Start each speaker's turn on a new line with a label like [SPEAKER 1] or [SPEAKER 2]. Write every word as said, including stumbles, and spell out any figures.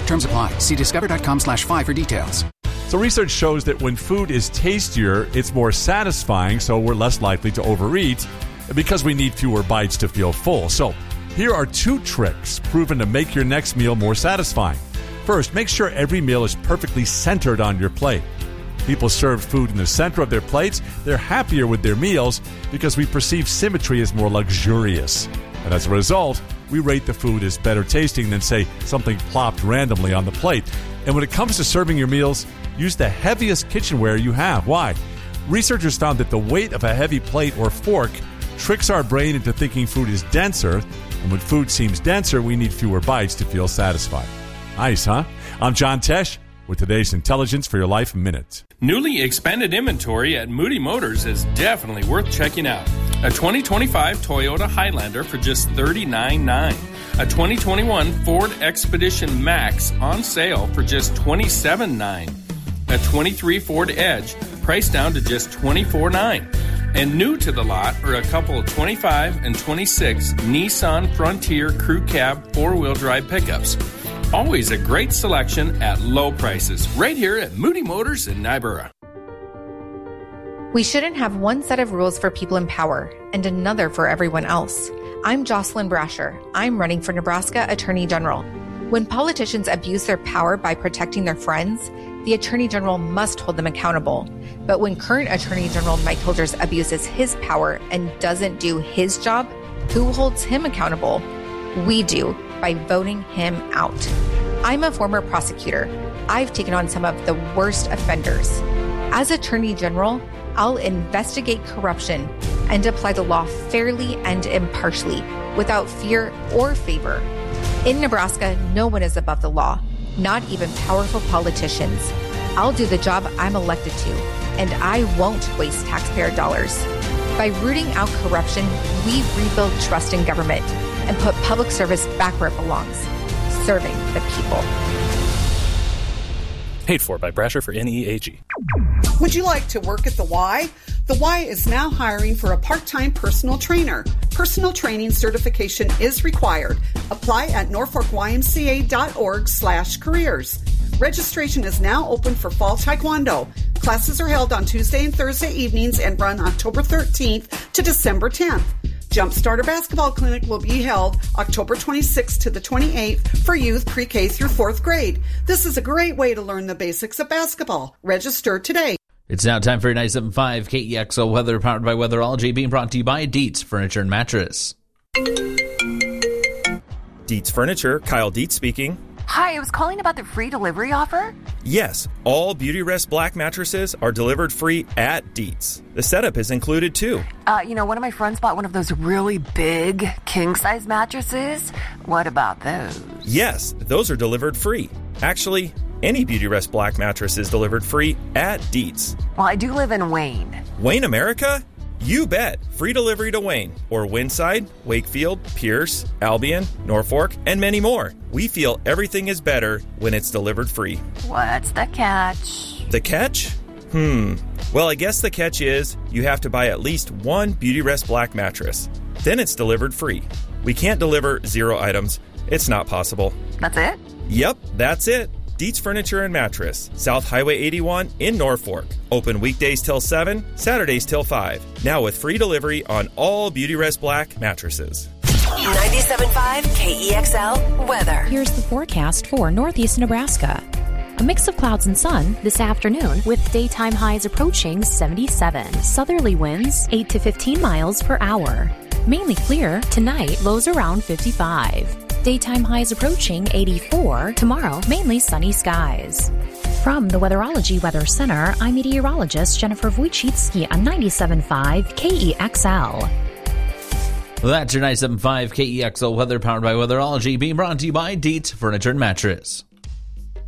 [SPEAKER 1] Terms apply. See discover.com slash five for details.
[SPEAKER 2] So research shows that when food is tastier, it's more satisfying, so we're less likely to overeat because we need fewer bites to feel full. So here are two tricks proven to make your next meal more satisfying. First, make sure every meal is perfectly centered on your plate. People serve food in the center of their plates, they're happier with their meals because we perceive symmetry as more luxurious. And as a result, we rate the food as better tasting than, say, something plopped randomly on the plate. And when it comes to serving your meals, use the heaviest kitchenware you have. Why? Researchers found that the weight of a heavy plate or fork tricks our brain into thinking food is denser, and when food seems denser, we need fewer bites to feel satisfied. Nice, huh? I'm John Tesh with today's Intelligence for Your Life Minute.
[SPEAKER 3] Newly expanded inventory at Moody Motors is definitely worth checking out. A twenty twenty-five Toyota Highlander for just thirty-nine thousand nine hundred dollars. A twenty twenty-one Ford Expedition Max on sale for just twenty-seven thousand nine hundred dollars. A twenty-three Ford Edge priced down to just twenty-four thousand nine hundred dollars. And new to the lot are a couple of twenty-five and twenty-six Nissan Frontier Crew Cab four-wheel drive pickups. Always a great selection at low prices, right here at Moody Motors in Nyborough.
[SPEAKER 4] We shouldn't have one set of rules for people in power and another for everyone else. I'm Jocelyn Brasher. I'm running for Nebraska Attorney General. When politicians abuse their power by protecting their friends, the Attorney General must hold them accountable. But when current Attorney General Mike Holders abuses his power and doesn't do his job, who holds him accountable? We do, by voting him out. I'm a former prosecutor. I've taken on some of the worst offenders. As Attorney General, I'll investigate corruption and apply the law fairly and impartially, without fear or favor. In Nebraska, no one is above the law, not even powerful politicians. I'll do the job I'm elected to, and I won't waste taxpayer dollars. By rooting out corruption, we rebuild trust in government and put public service back where it belongs, serving the people.
[SPEAKER 5] Paid for by Brasher for N E A G.
[SPEAKER 6] Would you like to work at the Y? The Y is now hiring for a part-time personal trainer. Personal training certification is required. Apply at norfolk y m c a dot org slash careers. Registration is now open for fall taekwondo. Classes are held on Tuesday and Thursday evenings and run October thirteenth to December tenth. Jumpstarter Basketball Clinic will be held October twenty-sixth to the twenty-eighth for youth pre-K through fourth grade. This is a great way to learn the basics of basketball. Register today.
[SPEAKER 7] It's now time for ninety-seven point five K E X L weather, powered by Weatherology, being brought to you by Dietz Furniture and Mattress.
[SPEAKER 8] Dietz Furniture, Kyle Dietz speaking.
[SPEAKER 9] Hi, I was calling about the free delivery offer.
[SPEAKER 8] Yes, all Beautyrest Black mattresses are delivered free at Dietz. The setup is included too.
[SPEAKER 9] Uh, you know, one of my friends bought one of those really big king-size mattresses. What about those?
[SPEAKER 8] Yes, those are delivered free. Actually, any Beautyrest Black mattress is delivered free at Dietz.
[SPEAKER 9] Well, I do live in Wayne.
[SPEAKER 8] Wayne, America? You bet. Free delivery to Wayne, or Winside, Wakefield, Pierce, Albion, Norfolk, and many more. We feel everything is better when it's delivered free.
[SPEAKER 9] What's the catch?
[SPEAKER 8] The catch? Hmm. Well, I guess the catch is you have to buy at least one Beautyrest Black mattress. Then it's delivered free. We can't deliver zero items. It's not possible.
[SPEAKER 9] That's it?
[SPEAKER 8] Yep, that's it. Dietz Furniture and Mattress, South Highway eighty-one in Norfolk. Open weekdays till seven, Saturdays till five. Now with free delivery on all Beautyrest Black mattresses.
[SPEAKER 10] ninety-seven point five K E X L weather.
[SPEAKER 11] Here's the forecast for northeast Nebraska. A mix of clouds and sun this afternoon with daytime highs approaching seventy-seven. Southerly winds eight to fifteen miles per hour. Mainly clear tonight, lows around fifty-five. Daytime highs approaching eighty-four. Tomorrow, mainly sunny skies. From the Weatherology Weather Center, I'm meteorologist Jennifer Wojcicki on ninety-seven point five K E X L.
[SPEAKER 7] That's your ninety-seven point five K E X L weather, powered by Weatherology, being brought to you by Dietz Furniture and Mattress.